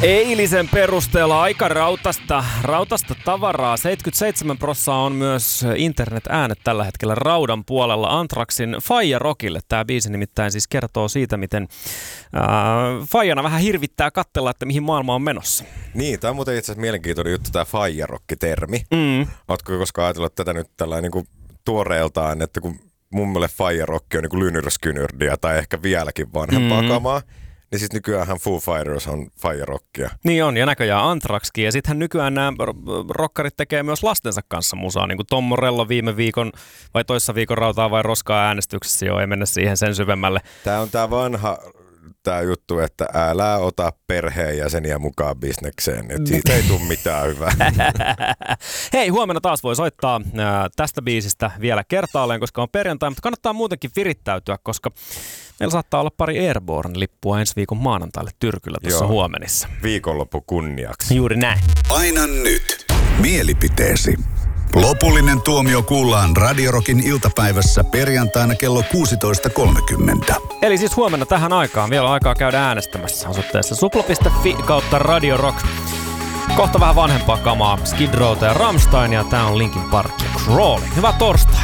Eilisen perusteella aika rautasta tavaraa. 77% on myös internet-äänet tällä hetkellä raudan puolella Anthraxin Faija Rockille. Tämä biisi nimittäin siis kertoo siitä, miten Faijana vähän hirvittää katsella, että mihin maailma on menossa. Niin, tämä on muuten itse asiassa mielenkiintoinen juttu, tämä Faija Rock-termi. Ootko koskaan ajatellut tätä nyt tällainen niin tuoreeltaan, että kun mun mielestä Faija Rock on niin lynyrskynyrdia tai ehkä vieläkin vanhempaa kamaa, niin siis nykyäänhän Foo Fighters on Faija Rockia. Niin on, ja näköjään Anthraxkin. Ja sittenhän nykyään nämä rockarit tekee myös lastensa kanssa musaa. Niin kuin Tom Morello viime viikon vai toissa viikon Rautaa vai Roskaa äänestyksessä jo, ei mennä siihen sen syvemmälle. Tämä on tämä vanha juttu, että älä ota perheenjäseniä mukaan bisnekseen, että siitä ei tule mitään hyvää. Hei, huomenna taas voi soittaa tästä biisistä vielä kertaalleen, koska on perjantai, mutta kannattaa muutenkin virittäytyä, koska meillä saattaa olla pari Airborne-lippua ensi viikon maanantaille Tyrkyllä tuossa huomenissa. Viikonloppu kunniaksi. Juuri näin. Aina nyt. Mielipiteesi. Lopullinen tuomio kuullaan Radio Rockin iltapäivässä perjantaina kello 16.30. Eli siis huomenna tähän aikaan vielä aikaa käydä äänestämässä osoitteessa supla.fi/Radio Rock. Kohta vähän vanhempaa kamaa, Skid Rowta ja Rammsteinia. Tää on Linkin Park ja Crawling. Hyvää torstai!